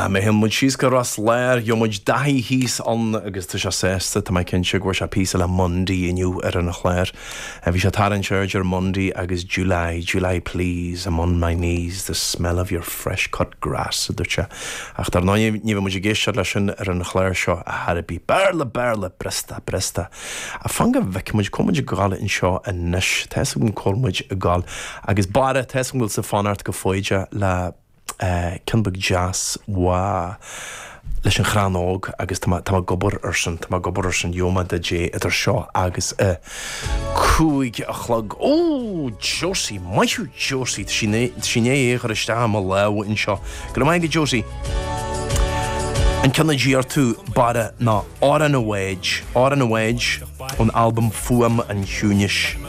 mé hin mud síos go ras léir jo muid daí híos an agus tu se sésta tá mai cinse gur se pí le Monday inniu ar an chléir. Bhí se tar an Charger Monday agus July please, I'm on my knees, the smell of your fresh cut grass dúirte. Ach tar ná ní bh muid géiste lei sin ar an chléir seo a Harabí berle bresta. A fanga bheice muid cumid gála in seo a níis, tees gon colmuid a gáil agus bara tees bhfuil sa fanart go foiide le Kinbug jazz wa leis an chranóg agus tá gobar arsan Joma de J idir seo agus cúig a chlog Josie maiú Josie sinné échar iste am le in seo go maige Josie an canna GR2 bara ná Áran a Wedge an album fuam an Júnis